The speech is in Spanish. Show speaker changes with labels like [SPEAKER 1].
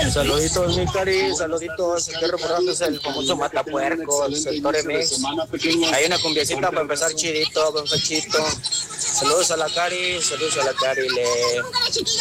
[SPEAKER 1] Saluditos, mi cari, saluditos. Estoy reportándose el famoso Matapuercos, el Toremex. Hay una cumbiecita para empezar chidito, buen fachito. Saludos a la cari, le.